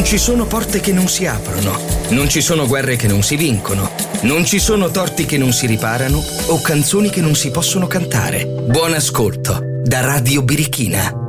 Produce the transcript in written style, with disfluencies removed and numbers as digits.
ci sono porte che non si aprono, non ci sono guerre che non si vincono, non ci sono torti che non si riparano o canzoni che non si possono cantare. Buon ascolto da Radio Birichina.